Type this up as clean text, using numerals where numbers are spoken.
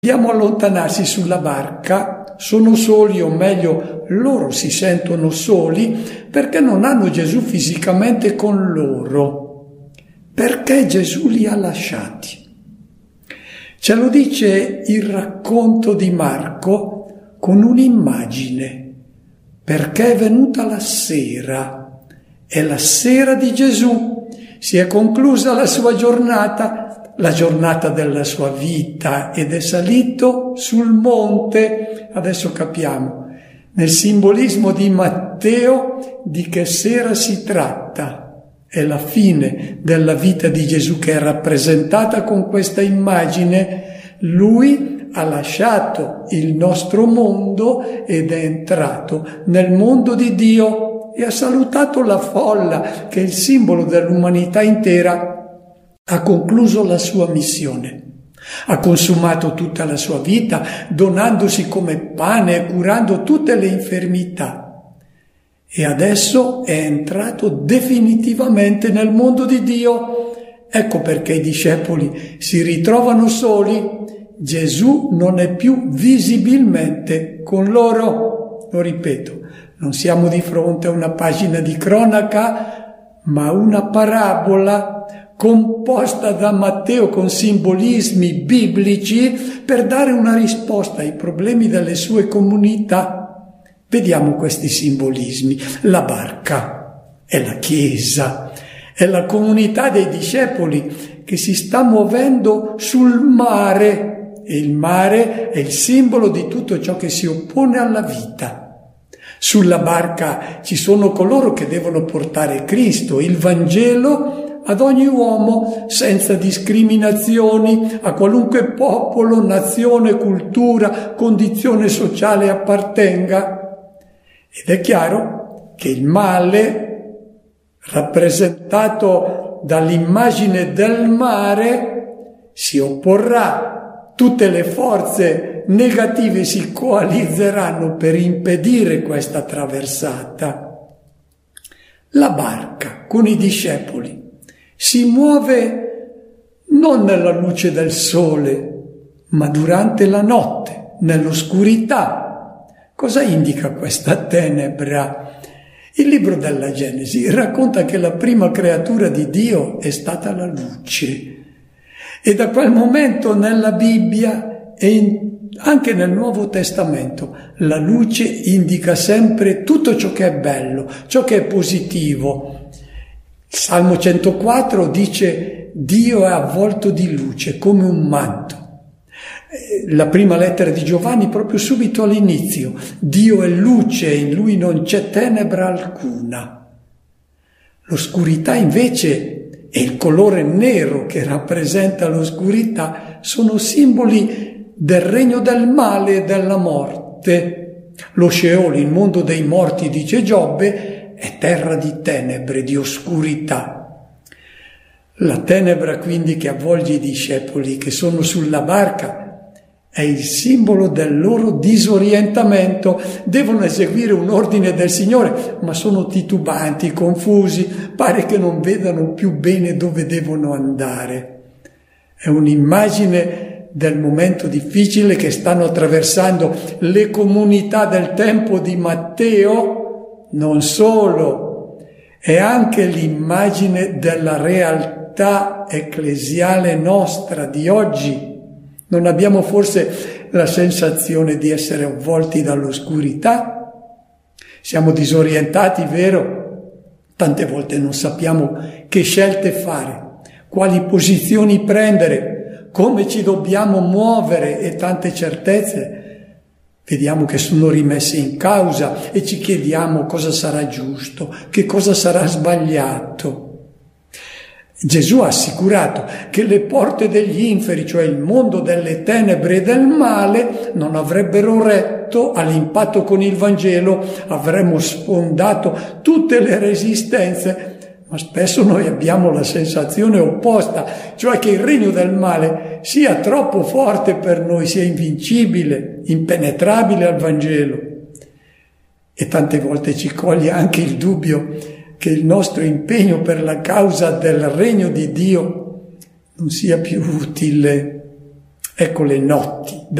Vediamo allontanarsi sulla barca, sono soli, o meglio, loro si sentono soli perché non hanno Gesù fisicamente con loro, perché Gesù li ha lasciati. Ce lo dice il racconto di Marco con un'immagine, perché è venuta la sera, è la sera di Gesù, si è conclusa la sua giornata, la giornata della sua vita, ed è salito sul monte. Adesso capiamo, nel simbolismo di Matteo, di che sera si tratta. È la fine della vita di Gesù che è rappresentata con questa immagine. Lui ha lasciato il nostro mondo ed è entrato nel mondo di Dio e ha salutato la folla, che è il simbolo dell'umanità intera. Ha concluso la sua missione, ha consumato tutta la sua vita, donandosi come pane e curando tutte le infermità. E adesso è entrato definitivamente nel mondo di Dio. Ecco perché i discepoli si ritrovano soli. Gesù non è più visibilmente con loro. Lo ripeto, non siamo di fronte a una pagina di cronaca, ma a una parabola composta da Matteo con simbolismi biblici per dare una risposta ai problemi delle sue comunità. Vediamo questi simbolismi. La barca è la Chiesa, è la comunità dei discepoli che si sta muovendo sul mare, e il mare è il simbolo di tutto ciò che si oppone alla vita. Sulla barca ci sono coloro che devono portare Cristo, il Vangelo, ad ogni uomo, senza discriminazioni, a qualunque popolo, nazione, cultura, condizione sociale appartenga. Ed è chiaro che il male, rappresentato dall'immagine del mare, si opporrà. Tutte le forze negative si coalizzeranno per impedire questa traversata. La barca con i discepoli si muove non nella luce del sole, ma durante la notte, nell'oscurità. Cosa indica questa tenebra? Il libro della Genesi racconta che la prima creatura di Dio è stata la luce. E da quel momento nella Bibbia e anche nel Nuovo Testamento la luce indica sempre tutto ciò che è bello, ciò che è positivo. Il Salmo 104 dice: Dio è avvolto di luce come un manto. La prima lettera di Giovanni, proprio subito all'inizio: Dio è luce e in lui non c'è tenebra alcuna. L'oscurità invece e il colore nero che rappresenta l'oscurità sono simboli del regno del male e della morte. Lo Sheol, il mondo dei morti, dice Giobbe, è terra di tenebre, di oscurità. La tenebra quindi che avvolge i discepoli che sono sulla barca è il simbolo del loro disorientamento. Devono eseguire un ordine del Signore, ma sono titubanti, confusi, pare che non vedano più bene dove devono andare. È un'immagine del momento difficile che stanno attraversando le comunità del tempo di Matteo. Non solo, è anche l'immagine della realtà ecclesiale nostra di oggi. Non abbiamo forse la sensazione di essere avvolti dall'oscurità? Siamo disorientati, vero? Tante volte non sappiamo che scelte fare, quali posizioni prendere, come ci dobbiamo muovere e tante certezze vediamo che sono rimesse in causa e ci chiediamo cosa sarà giusto, che cosa sarà sbagliato. Gesù ha assicurato che le porte degli inferi, cioè il mondo delle tenebre e del male, non avrebbero retto all'impatto con il Vangelo, avremmo sfondato tutte le resistenze. Ma spesso noi abbiamo la sensazione opposta, cioè che il regno del male sia troppo forte per noi, sia invincibile, impenetrabile al Vangelo. E tante volte ci coglie anche il dubbio che il nostro impegno per la causa del regno di Dio non sia più utile. Ecco le notti